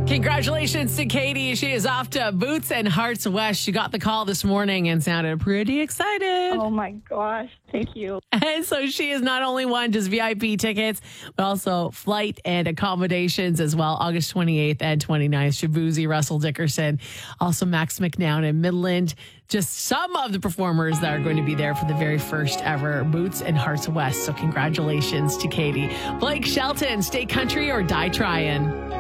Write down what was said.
Congratulations to Katie. She is off to Boots and Hearts West. She got the call this morning and sounded pretty excited. Oh my gosh. Thank you. And so she is not only won just VIP tickets, but also flight and accommodations as well. August 28th and 29th. Shabuzi, Russell Dickerson, also Max McNown and Midland. Just some of the performers that are going to be there for the very first ever Boots and Hearts West. So congratulations to Katie. Blake Shelton, stay country or die trying.